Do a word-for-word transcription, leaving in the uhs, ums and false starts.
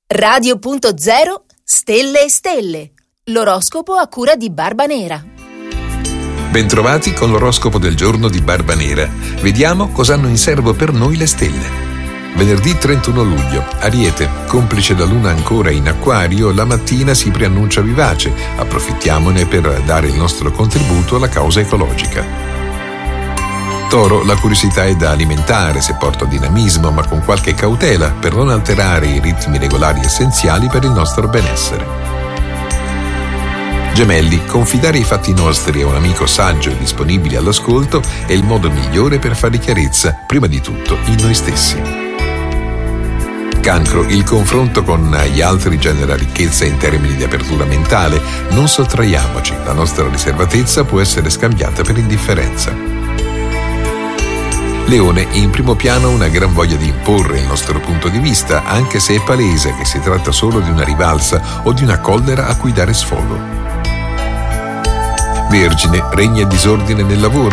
Radio punto zero Stelle e Stelle. L'oroscopo a cura di Barba Nera. Bentrovati con l'oroscopo del giorno di Barba Nera. Vediamo cosa hanno in serbo per noi le stelle. Venerdì trentuno luglio, Ariete, complice la luna ancora in Acquario, la mattina si preannuncia vivace, approfittiamone per dare il nostro contributo alla causa ecologica. Toro, la curiosità è da alimentare, se porta dinamismo, ma con qualche cautela, per non alterare i ritmi regolari essenziali per il nostro benessere. Gemelli, confidare i fatti nostri a un amico saggio e disponibile all'ascolto è il modo migliore per fare chiarezza, prima di tutto, in noi stessi. Cancro, il confronto con gli altri genera ricchezza in termini di apertura mentale. Non sottraiamoci, la nostra riservatezza può essere scambiata per indifferenza. Leone, in primo piano una gran voglia di imporre il nostro punto di vista, anche se è palese che si tratta solo di una rivalsa o di una collera a cui dare sfogo. Vergine, regna il disordine nel lavoro.